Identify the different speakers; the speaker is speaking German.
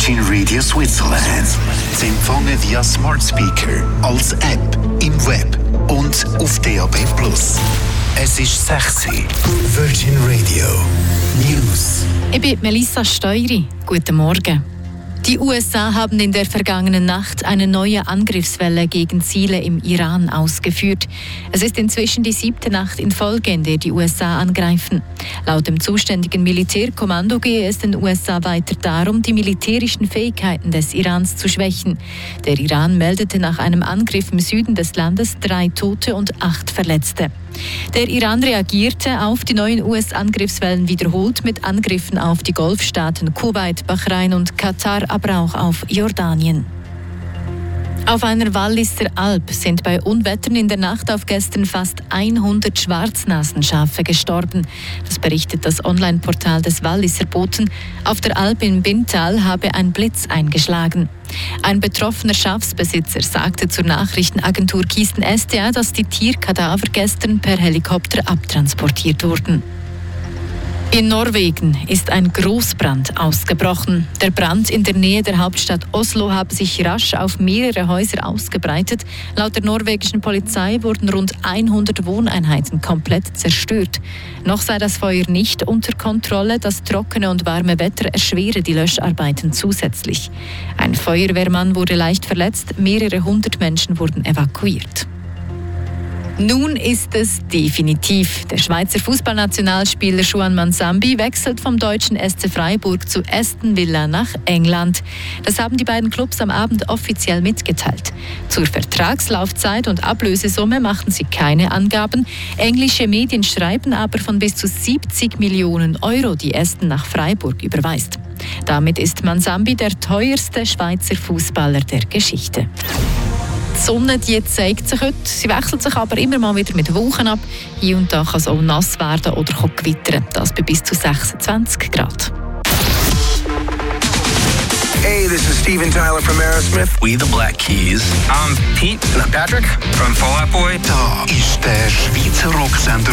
Speaker 1: Virgin Radio Switzerland. Sie empfangen via Smart Speaker, als App, im Web und auf DAB+. Es ist 6 Uhr. Virgin Radio News.
Speaker 2: Ich bin Melissa Steury. Guten Morgen. Die USA haben in der vergangenen Nacht eine neue Angriffswelle gegen Ziele im Iran ausgeführt. Es ist inzwischen die 7. Nacht in Folge, in der die USA angreifen. Laut dem zuständigen Militärkommando gehe es den USA weiter darum, die militärischen Fähigkeiten des Irans zu schwächen. Der Iran meldete nach einem Angriff im Süden des Landes 3 Tote und 8 Verletzte. Der Iran reagierte auf die neuen US-Angriffswellen wiederholt mit Angriffen auf die Golfstaaten Kuwait, Bahrain und Katar, aber auch auf Jordanien. Auf einer Walliser Alp sind bei Unwettern in der Nacht auf gestern fast 100 Schwarznasenschafe gestorben. Das berichtet das Online-Portal des Walliser Boten. Auf der Alp in Bintal habe ein Blitz eingeschlagen. Ein betroffener Schafsbesitzer sagte zur Nachrichtenagentur Kisten SDA, dass die Tierkadaver gestern per Helikopter abtransportiert wurden. In Norwegen ist ein Großbrand ausgebrochen. Der Brand in der Nähe der Hauptstadt Oslo habe sich rasch auf mehrere Häuser ausgebreitet. Laut der norwegischen Polizei wurden rund 100 Wohneinheiten komplett zerstört. Noch sei das Feuer nicht unter Kontrolle. Das trockene und warme Wetter erschwere die Löscharbeiten zusätzlich. Ein Feuerwehrmann wurde leicht verletzt. Mehrere hundert Menschen wurden evakuiert. Nun ist es definitiv. Der Schweizer Fußballnationalspieler Juan Manzambi wechselt vom deutschen SC Freiburg zu Aston Villa nach England. Das haben die beiden Clubs am Abend offiziell mitgeteilt. Zur Vertragslaufzeit und Ablösesumme machten sie keine Angaben. Englische Medien schreiben aber von bis zu 70 Millionen Euro, die Aston nach Freiburg überweist. Damit ist Manzambi der teuerste Schweizer Fußballer der Geschichte. Die Sonne die zeigt sich heute, sie wechselt sich aber immer mal wieder mit Wolken ab. Hier und da kann es auch nass werden oder gewittern. Das bei bis zu 26 Grad.
Speaker 3: Hey, this is Steven Tyler from Aerosmith.
Speaker 4: We the Black Keys.
Speaker 3: I'm Pete. And I'm Patrick from Fall Out Boy.
Speaker 1: Da ist der Schweizer Rocksender